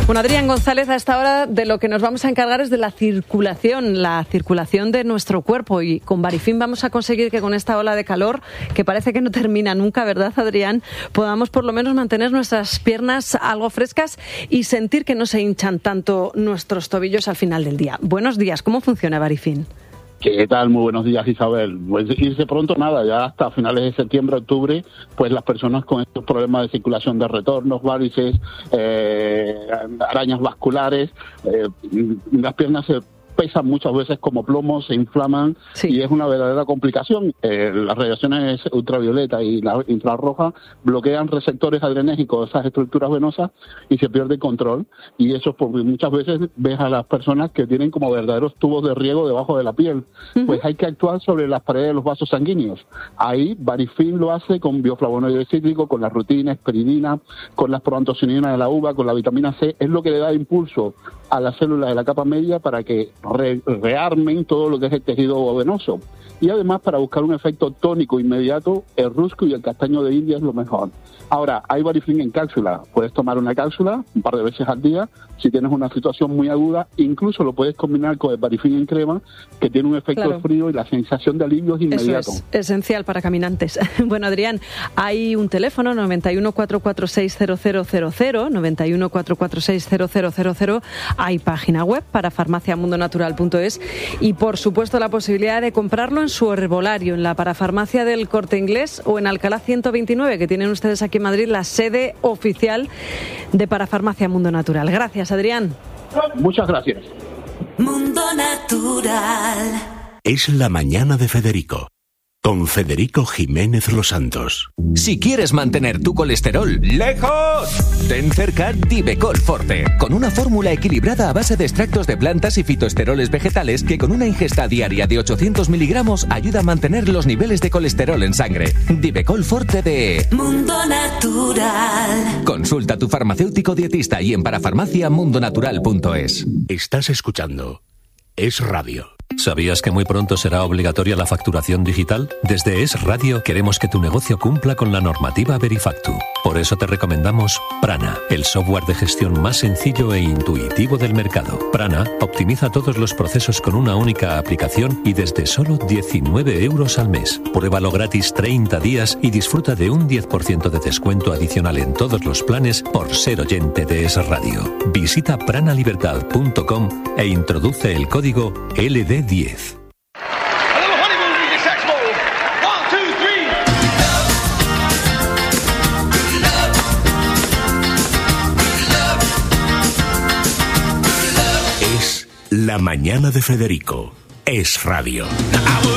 Bueno, Adrián González, a esta hora de lo que nos vamos a encargar es de la circulación de nuestro cuerpo, y con Barifin vamos a conseguir que con esta ola de calor, que parece que no termina nunca, ¿verdad, Adrián?, podamos por lo menos mantener nuestras piernas algo frescas y sentir que no se hinchan tanto nuestros tobillos al final del día. Buenos días, ¿cómo funciona Barifin? ¿Qué tal? Muy buenos días, Isabel. Pues irse pronto nada, ya hasta finales de septiembre, octubre, pues las personas con estos problemas de circulación de retornos, varices, arañas vasculares, las piernas se pesan muchas veces como plomo, se inflaman, sí, y es una verdadera complicación. Las radiaciones ultravioleta y la infrarroja bloquean receptores adrenérgicos de esas estructuras venosas y se pierde el control. Y eso, porque muchas veces ves a las personas que tienen como verdaderos tubos de riego debajo de la piel. Pues hay que actuar sobre las paredes de los vasos sanguíneos. Ahí Barifin lo hace con bioflavonoide cítrico, con la rutina, esperidina, con las proantocininas de la uva, con la vitamina C. Es lo que le da impulso a las células de la capa media para que rearmen todo lo que es el tejido venoso. Y además, para buscar un efecto tónico inmediato, el rusco y el castaño de India es lo mejor. Ahora, hay Barifin en cápsula. Puedes tomar una cápsula un par de veces al día. Si tienes una situación muy aguda, incluso lo puedes combinar con el Barifin en crema, que tiene un efecto frío y la sensación de alivio es inmediato. Eso es esencial para caminantes. Bueno, Adrián, hay un teléfono, 91 446 0000, 91 446 0000. Hay página web para farmaciamundonatural.es y, por supuesto, la posibilidad de comprarlo en su herbolario, en la parafarmacia del Corte Inglés o en Alcalá 129, que tienen ustedes aquí en Madrid la sede oficial de Parafarmacia Mundo Natural. Gracias, Adrián. Muchas gracias. Mundo Natural. Es la mañana de Federico, con Federico Jiménez Los Santos. Si quieres mantener tu colesterol lejos, ten cerca Divecol Forte, con una fórmula equilibrada a base de extractos de plantas y fitoesteroles vegetales que con una ingesta diaria de 800 miligramos ayuda a mantener los niveles de colesterol en sangre. Divecol Forte de Mundo Natural. Consulta a tu farmacéutico dietista y en parafarmaciamundonatural.es. Estás escuchando Es Radio. ¿Sabías que muy pronto será obligatoria la facturación digital? Desde Es Radio queremos que tu negocio cumpla con la normativa Verifactu. Por eso te recomendamos Prana, el software de gestión más sencillo e intuitivo del mercado. Prana optimiza todos los procesos con una única aplicación y desde solo 19 euros al mes. Pruébalo gratis 30 días y disfruta de un 10% de descuento adicional en todos los planes por ser oyente de Es Radio. Visita pranalibertad.com e introduce el código LD10. Es la mañana de Federico. Es Radio.